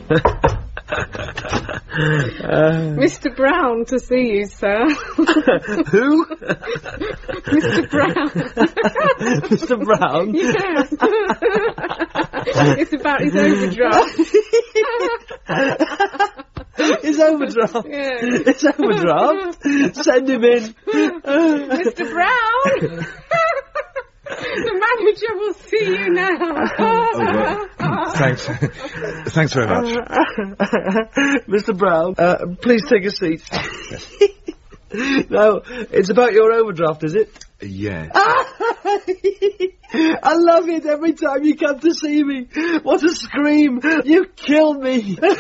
Mr. Brown to see you, sir. Who? Mr. Brown. Mr. Brown? Yes. It's about his overdraft. His overdraft? Yeah. His overdraft? Send him in. Mr. Brown! The manager will see you now. Thanks very much. Mr. Brown, please take a seat. No, it's about your overdraft, is it? Yes. I love it every time you come to see me. What a scream. You kill me.